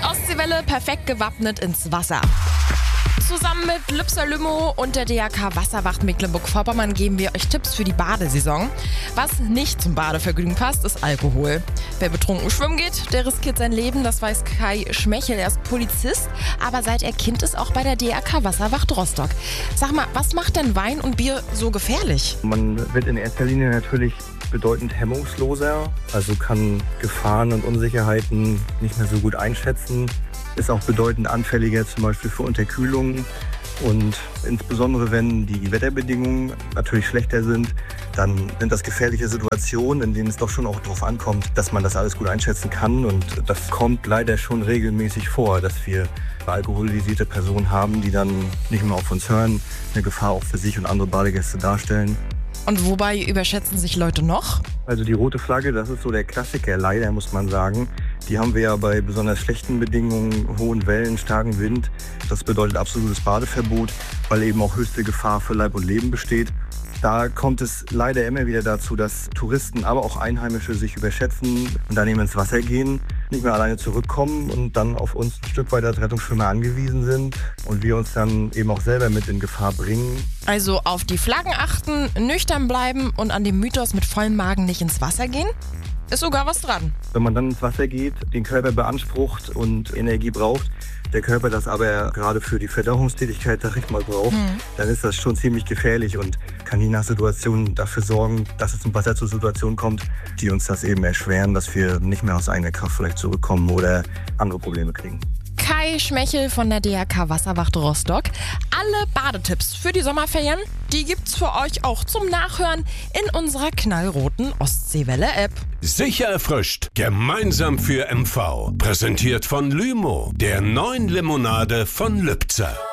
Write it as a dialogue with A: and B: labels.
A: Ostseewelle perfekt gewappnet ins Wasser. Zusammen mit Lübser Lümo und der DRK Wasserwacht Mecklenburg-Vorpommern geben wir euch Tipps für die Badesaison. Was nicht zum Badevergnügen passt, ist Alkohol. Wer betrunken schwimmen geht, der riskiert sein Leben, das weiß Kai Schmechel. Er ist Polizist, aber seit er Kind ist auch bei der DRK Wasserwacht Rostock. Sag mal, was macht denn Wein und Bier so gefährlich?
B: Man wird in erster Linie natürlich bedeutend hemmungsloser, also kann Gefahren und Unsicherheiten nicht mehr so gut einschätzen, ist auch bedeutend anfälliger zum Beispiel für Unterkühlungen und insbesondere wenn die Wetterbedingungen natürlich schlechter sind, dann sind das gefährliche Situationen, in denen es doch schon auch darauf ankommt, dass man das alles gut einschätzen kann und das kommt leider schon regelmäßig vor, dass wir alkoholisierte Personen haben, die dann nicht mehr auf uns hören, eine Gefahr auch für sich und andere Badegäste darstellen.
A: Und wobei überschätzen sich Leute noch?
B: Also die rote Flagge, das ist so der Klassiker, leider muss man sagen. Die haben wir ja bei besonders schlechten Bedingungen, hohen Wellen, starkem Wind. Das bedeutet absolutes Badeverbot, weil eben auch höchste Gefahr für Leib und Leben besteht. Da kommt es leider immer wieder dazu, dass Touristen, aber auch Einheimische sich überschätzen und dann eben ins Wasser gehen, nicht mehr alleine zurückkommen und dann auf uns ein Stück weit als Rettungsschwimmer angewiesen sind und wir uns dann eben auch selber mit in Gefahr bringen.
A: Also auf die Flaggen achten, nüchtern bleiben und an dem Mythos mit vollem Magen nicht ins Wasser gehen? Ist sogar was dran.
B: Wenn man dann ins Wasser geht, den Körper beansprucht und Energie braucht, der Körper das aber gerade für die Verdauungstätigkeit, sag ich mal, braucht, dann ist das schon ziemlich gefährlich und kann je nach Situation dafür sorgen, dass es im Wasser zu Situationen kommt, die uns das eben erschweren, dass wir nicht mehr aus eigener Kraft vielleicht zurückkommen oder andere Probleme kriegen.
A: Kai Schmechel von der DRK Wasserwacht Rostock. Alle Badetipps für die Sommerferien, die gibt's für euch auch zum Nachhören in unserer knallroten Ostseewelle-App.
C: Sicher erfrischt, gemeinsam für MV. Präsentiert von Lümo, der neuen Limonade von Lübzer.